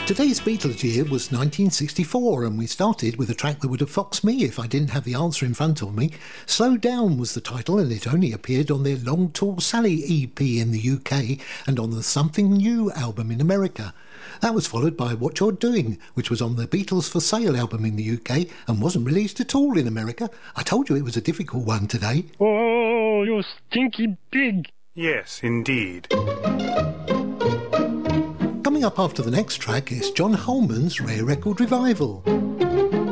Today's Beatles year was 1964, and we started with a track that would have foxed me if I didn't have the answer in front of me. Slow Down was the title, and it only appeared on their Long Tall Sally EP in the UK and on the Something New album in America. That was followed by What You're Doing, which was on the Beatles for Sale album in the UK and wasn't released at all in America. I told you it was a difficult one today. Oh, you stinky pig! Yes, indeed. Coming up after the next track is John Holman's Rare Record Revival.